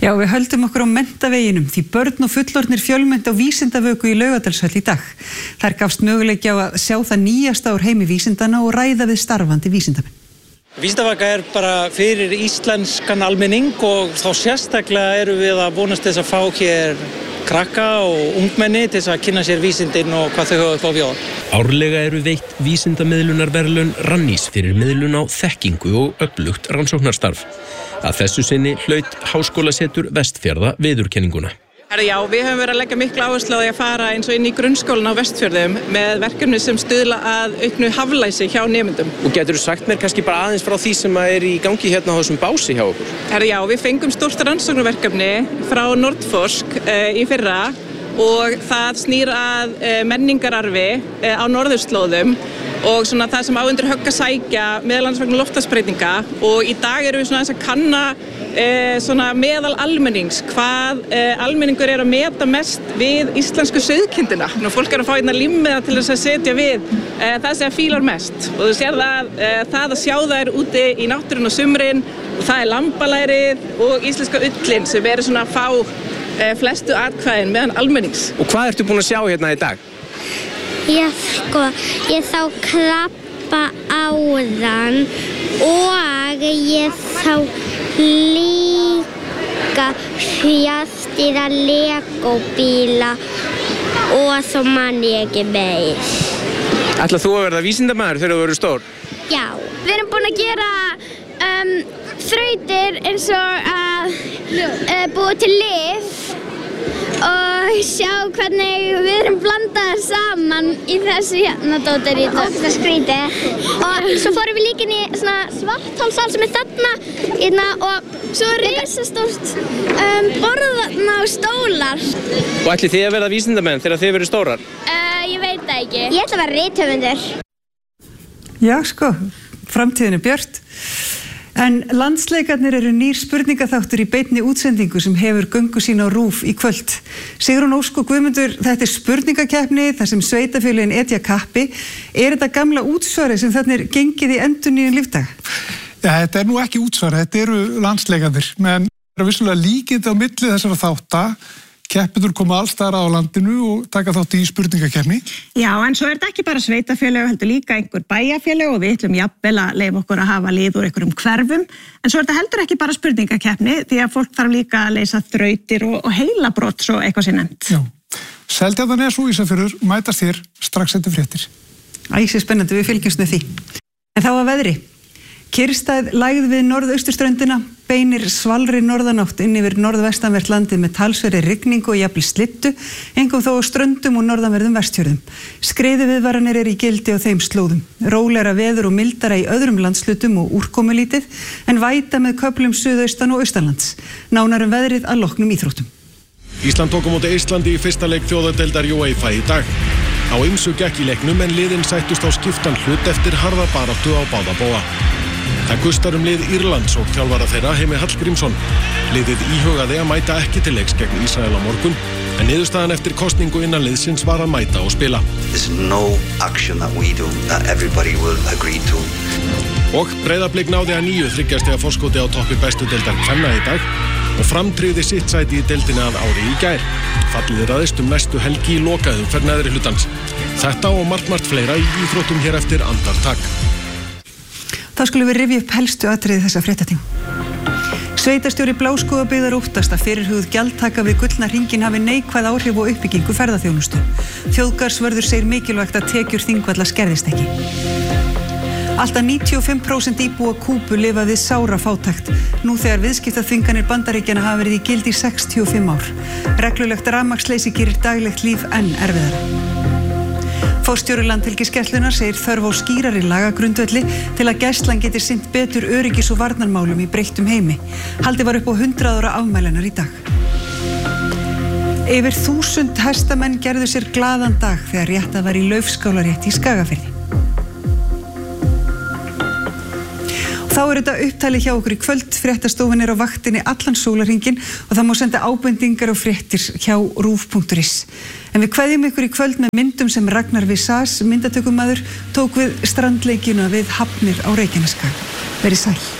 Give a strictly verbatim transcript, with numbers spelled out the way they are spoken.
Já, við höldum okkur á menntaveginum því börn og fullorðnir fjölmennt á vísindavöku í Laugardalshöll í dag. Þar gafst möguleiki á að sjá það nýjasta úr heimi vísindana og ræða við starfandi vísindamenn. Vísindavaka er bara fyrir íslenskan almenning og þá sérstaklega erum við að vonast þess að fá hér krakka og ungmenni til þess að kynna sér vísindin og hvað þau hafa upp á bjóða. Árlega eru veitt vísindamiðlunarverðlaun Rannís fyrir miðlun á þekkingu og öflugt rannsóknarstarf. Að þessu sinni hlaut Háskólasetur Vestfjarða viðurkenninguna. Herra, já, við höfum verið að leggja mikla áherslu á því að fara eins og inn í grunnskólan á Vestfjörðum með verkefni sem stuðla að auknu haflæsi hjá nemendum. Og getur þú sagt mér kannski bara aðeins frá því sem er í gangi hérna á þessum bási hjá okkur? Herra, já, við fengum stórt rannsóknarverkefni frá Nordforsk uh, í fyrra og það snýr að uh, menningararfi uh, á norðurslóðum og svona það sem á undir högg að sækja meðal annars vegna loftslagsbreytinga og í dag erum við svona aðeins að kanna eh, svona meðal almennings hvað eh, almenningur er að meta mest við íslensku sauðkindina. Nú, fólk er að fá hérna límmiða til þess að setja við eh, það sem fílar mest og þú sér það, eh, það að sjá þær úti í náttúrun og sumrin og það er lambalærið og íslenska ullin sem eru svona að fá eh, flestu atkvæðin meðan almennings. Og hvað ertu búin að sjá hérna í dag? Ég sko, ég sá krabba áðan og ég sá líka fjastýra legóbíla og svo man ég ekki meir. Ætlar þú að verða vísindamaður þegar þú verður stór? Já. Við erum búin að gera um, þrautir eins og að uh, búa til lyf og sjá hvernig við erum blandaðar saman í þessu hérna dótari. Það skrítið. Og svo fórum við líka inn í svona svarthálsal sem er þarna hérna, og svo er risastórt um, borðarna og stólar. Og ætlið þið að verða vísindamenn þegar þið verður stórar? Uh, ég veit það ekki. Ég ætla að vera rithöfundur. Já, sko, framtíðin er björt. En landsleikarnir eru nýr spurningaþáttur í beinni útsendingu sem hefur göngu sín á RÚV í kvöld. Sigrún Ósk og Guðmundur, þetta er spurningakeppni þar sem sveitarfélögin etja kappi. Er þetta gamla útsvarið sem þarna er gengið í endurnýjun lífdaga? Ja, þetta er nú ekki útsvarið, þetta eru landsleikarnir, menn það er vissulega líkindi á milli þessara þátta. Keppendur koma alls staðar á landinu og taka þátt í spurningakeppni. Já, en svo er þetta ekki bara sveitarfélög, heldur líka einhver bæjarfélög og við ætlum jafnvel að leyfa okkur að hafa lið úr einhverjum hverfum. En svo er þetta heldur ekki bara spurningakeppni því að fólk þarf líka að leysa þrautir og, og heilabrot svo eitthvað sé nefnt. Já, Seltjarnarnes og Ísafjörður mætast hér strax eftir fréttir. Æsi spennandi, við fylgjumst með því. En þá að veðri. Kyrrstæð lægð við norðausturströndina, beinir svalri norðanátt inn yfir norðvestanvert landið með talsverðri rigningu og jafnvel slyddu, einkum þó á ströndum og norðanverðum Vestfjörðum. Skriðuviðvaranir er í gildi á þeim slóðum. Rólegra veður og mildara í öðrum landslutum og úrkomulítið, en væta með köflum suðaustan og austanlands. Nánar um veðrið að loknum íþróttum. Ísland tók á móti Eistlandi í fyrsta leik þjóðadeildar UEFA í dag. Á ýmsu gekk í leiknum en liðin sættust á skiptan hlut eftir harða baráttu á báða bóga. Það gustar um lið Írlands og þjálfara þeirra Heimir Hallgrímsson. Liðið íhugaði að mæta ekki til leiks gegn Ísrael á morgun, en niðurstaðan eftir kosningu innan liðsins var að mæta og spila. There's no action that we do that everybody will agree to. Og Breiðablik náði að nýju þriggja stiga forskoti á toppi bestu deildar kvenna í dag og framtryggði sitt sæti í deildinni að ári í gær. Fallið ræðist um næstu helgi í lokaðum fyrir neðri hlutans. Þetta og margt margt fleira í íþróttum hér eftir andartak. Þá skulum við rifja upp helstu atriði þessa fréttatíma. Sveitarstjóri Bláskógabyggðar óttast að fyrirhuguð gjaldtaka við gullna hringinn hafi neikvæð áhrif og uppbyggingu ferðaþjónustu. Þjóðgarðsvörður segir mikilvægt að tekjur Þingvalla skerðist ekki. Allt að níutíu og fimm prósent íbúa Kúbu lifa við sára fátækt. Nú þegar viðskiptaþvinganir Bandaríkjanna hafa verið í gildi í sextíu og fimm ár. Reglulegt rafmagnsleysi gerir daglegt líf enn erfiðara. Forstjóri Landhelgisgæslunnar segir þörf á skýrari lagagrundvelli til að gæslan geti sinnt betur öryggis- og varnarmálum í breyttum heimi. Haldið var upp á hundrað ára afmælennar í dag. Yfir þúsund hestamenn gerðu sér glaðan dag þegar réttað var í Laufskálarétti í Skagafirði. Þá er þetta upptalið hjá okkur í kvöld. Fréttastofan er á vaktinni allan sólarhringinn og það má senda ábendingar og fréttir hjá rúv punktur is. En við kveðjum ykkur í kvöld með myndum sem Ragnar Vissas, myndatökumaður, tók við strandleikjuna við Hafnir á Reykjanesskaga. Verið sæl.